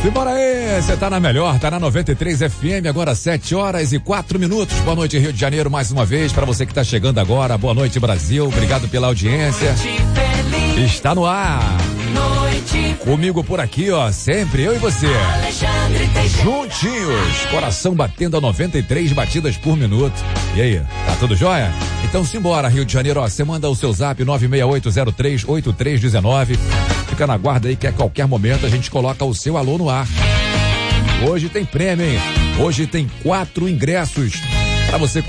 Simbora aí, você tá na melhor, tá na 93 FM, agora 7h04. Boa noite, Rio de Janeiro, mais uma vez, pra você que tá chegando agora. Boa noite, Brasil, obrigado pela audiência. Está no ar. Comigo por aqui, ó, sempre eu e você. Juntinhos, coração batendo a 93 batidas por minuto. E aí, tá tudo jóia? Então simbora, Rio de Janeiro, ó, você manda o seu zap 968038319. Fica na guarda aí que a qualquer momento a gente coloca o seu alô no ar. Hoje tem prêmio, hein? Hoje tem 4 ingressos pra você